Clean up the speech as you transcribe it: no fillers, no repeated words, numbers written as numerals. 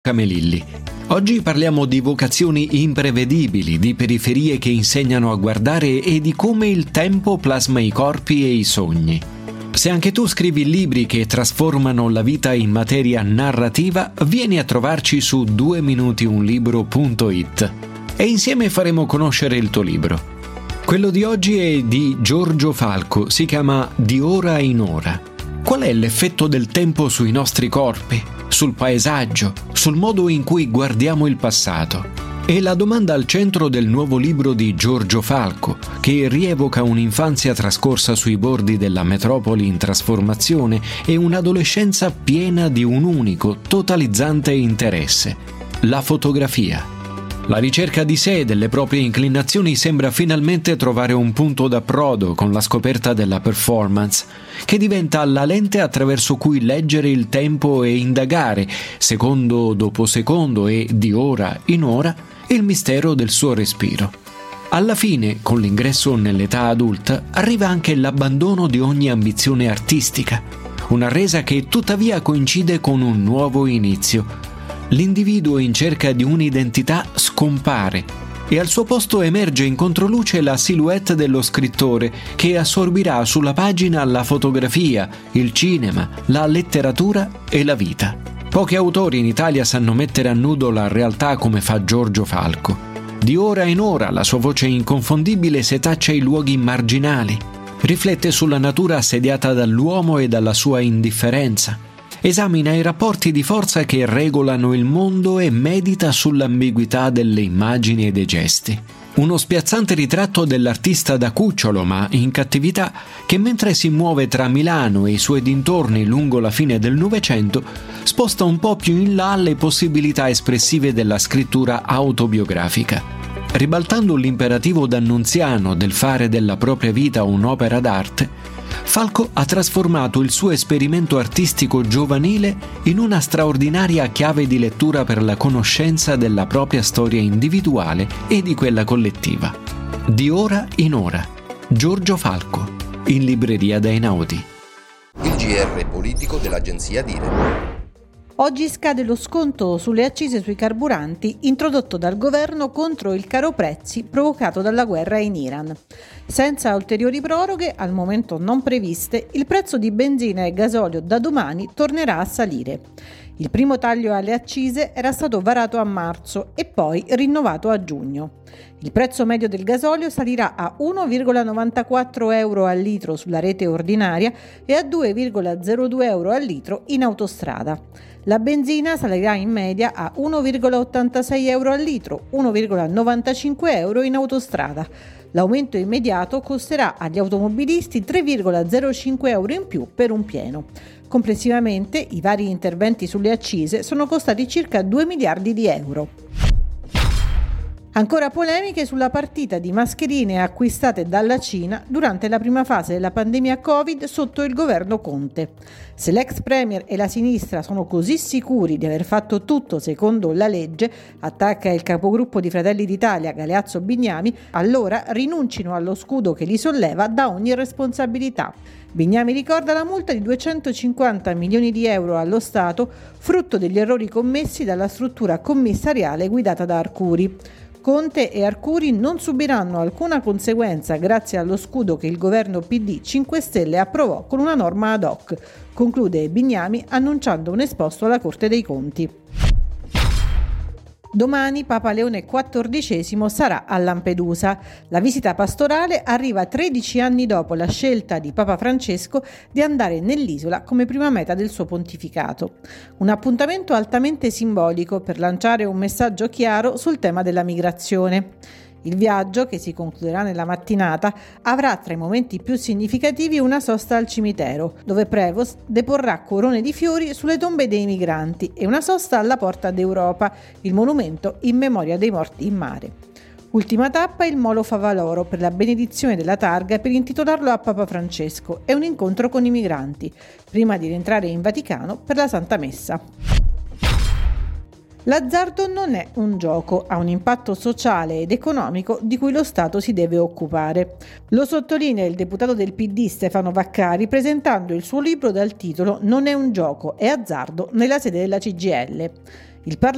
Camelilli. Oggi parliamo di vocazioni imprevedibili, di periferie che insegnano a guardare e di come il tempo plasma i corpi e i sogni. Se anche tu scrivi libri che trasformano la vita in materia narrativa, vieni a trovarci su 2minutiunlibro.it e insieme faremo conoscere il tuo libro. Quello di oggi è di Giorgio Falco, si chiama Di ora in ora. Qual è l'effetto del tempo sui nostri corpi, sul paesaggio, sul modo in cui guardiamo il passato? È la domanda al centro del nuovo libro di Giorgio Falco, che rievoca un'infanzia trascorsa sui bordi della metropoli in trasformazione e un'adolescenza piena di un unico, totalizzante interesse: la fotografia. La ricerca di sé e delle proprie inclinazioni sembra finalmente trovare un punto d'approdo con la scoperta della performance, che diventa la lente attraverso cui leggere il tempo e indagare, secondo dopo secondo e di ora in ora, il mistero del suo respiro. Alla fine, con l'ingresso nell'età adulta, arriva anche l'abbandono di ogni ambizione artistica, una resa che tuttavia coincide con un nuovo inizio. L'individuo in cerca di un'identità scompare e al suo posto emerge in controluce la silhouette dello scrittore che assorbirà sulla pagina la fotografia, il cinema, la letteratura e la vita. Pochi autori in Italia sanno mettere a nudo la realtà come fa Giorgio Falco. Di ora in ora la sua voce inconfondibile setaccia i luoghi marginali, riflette sulla natura assediata dall'uomo e dalla sua indifferenza. Esamina i rapporti di forza che regolano il mondo e medita sull'ambiguità delle immagini e dei gesti. Uno spiazzante ritratto dell'artista da cucciolo ma in cattività che, mentre si muove tra Milano e i suoi dintorni lungo la fine del Novecento, sposta un po' più in là le possibilità espressive della scrittura autobiografica. Ribaltando l'imperativo d'Annunziano del fare della propria vita un'opera d'arte, Falco ha trasformato il suo esperimento artistico giovanile in una straordinaria chiave di lettura per la conoscenza della propria storia individuale e di quella collettiva. Di ora in ora. Giorgio Falco, in libreria da Einaudi. Il GR politico dell'agenzia Dire. Oggi scade lo sconto sulle accise sui carburanti introdotto dal governo contro il caro prezzi provocato dalla guerra in Iran. Senza ulteriori proroghe, al momento non previste, il prezzo di benzina e gasolio da domani tornerà a salire. Il primo taglio alle accise era stato varato a marzo e poi rinnovato a giugno. Il prezzo medio del gasolio salirà a 1,94 euro al litro sulla rete ordinaria e a 2,02 euro al litro in autostrada. La benzina salirà in media a 1,86 euro al litro, 1,95 euro in autostrada. L'aumento immediato costerà agli automobilisti 3,05 euro in più per un pieno. Complessivamente i vari interventi sulle accise sono costati circa 2 miliardi di euro. Ancora polemiche sulla partita di mascherine acquistate dalla Cina durante la prima fase della pandemia Covid sotto il governo Conte. Se l'ex premier e la sinistra sono così sicuri di aver fatto tutto secondo la legge, attacca il capogruppo di Fratelli d'Italia Galeazzo Bignami, allora rinuncino allo scudo che li solleva da ogni responsabilità. Bignami ricorda la multa di 250 milioni di euro allo Stato, frutto degli errori commessi dalla struttura commissariale guidata da Arcuri. Conte e Arcuri non subiranno alcuna conseguenza grazie allo scudo che il governo PD 5 Stelle approvò con una norma ad hoc, conclude Bignami annunciando un esposto alla Corte dei Conti. Domani Papa Leone XIV sarà a Lampedusa. La visita pastorale arriva 13 anni dopo la scelta di Papa Francesco di andare nell'isola come prima meta del suo pontificato. Un appuntamento altamente simbolico per lanciare un messaggio chiaro sul tema della migrazione. Il viaggio, che si concluderà nella mattinata, avrà tra i momenti più significativi una sosta al cimitero, dove Prevost deporrà corone di fiori sulle tombe dei migranti, e una sosta alla Porta d'Europa, il monumento in memoria dei morti in mare. Ultima tappa il Molo Favaloro per la benedizione della targa per intitolarlo a Papa Francesco e un incontro con i migranti, prima di rientrare in Vaticano per la Santa Messa. L'azzardo non è un gioco, ha un impatto sociale ed economico di cui lo Stato si deve occupare. Lo sottolinea il deputato del PD Stefano Vaccari presentando il suo libro dal titolo "Non è un gioco, è azzardo" nella sede della CGIL. Il